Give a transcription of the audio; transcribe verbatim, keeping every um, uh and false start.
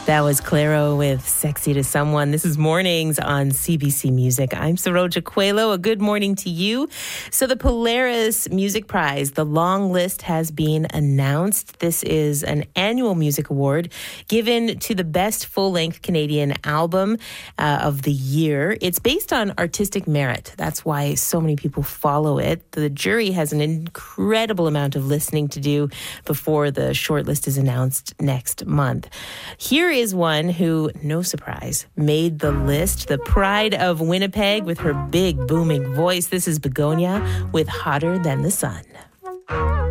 That was Clairo with Sexy to Someone. This is Mornings on C B C Music. I'm Saroja Coelho. A good morning to you. So the Polaris Music Prize, the long list has been announced. This is an annual music award given to the best full-length Canadian album uh, of the year. It's based on artistic merit. That's why so many people follow it. The jury has an incredible amount of listening to do before the shortlist is announced next month. Here is one who, no surprise, made the list. The pride of Winnipeg with her big booming voice. This is Begonia with Hotter Than the Sun.